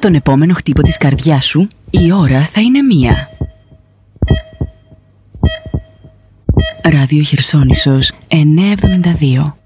τον επόμενο χτύπο της καρδιάς σου, η ώρα θα είναι 1. Ράδιο Χερσόνησος 972.